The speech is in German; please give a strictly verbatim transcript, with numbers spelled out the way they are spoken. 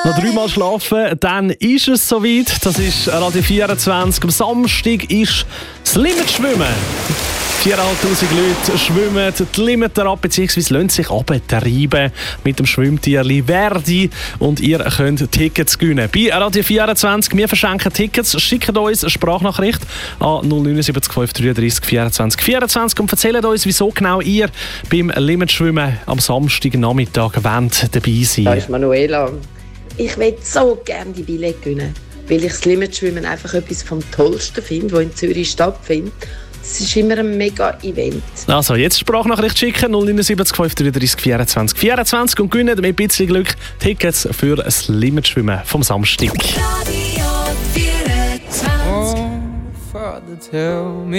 Noch dreimal schlafen, dann ist es soweit. Das ist Radio vierundzwanzig. Am Samstag ist das Limit-Schwimmen. viertausendfünfhundert Leute schwimmen die Limiter ab, beziehungsweise lassen sich abtreiben mit dem Schwimmtierli Verdi. Und ihr könnt Tickets gewinnen. Bei Radio vierundzwanzig, wir verschenken Tickets. Schickt uns eine Sprachnachricht an null neun sieben fünf drei drei vierundzwanzig vierundzwanzig und erzählt uns, wieso genau ihr beim Limitschwimmen am Samstagnachmittag wollt dabei sein. Da ist Manuela. Ich will so gerne die Billette gewinnen, weil ich das Limitschwimmen einfach etwas vom Tollsten finde, das in Zürich stattfindet. Es ist immer ein mega-Event. Also, jetzt Sprachnachricht schicken, null neun sieben fünf drei drei vierundzwanzig vierundzwanzig und gewinnen mit ein bisschen Glück Tickets für das Limitschwimmen vom Samstag. Radio vierundzwanzig. Oh, Father, tell me.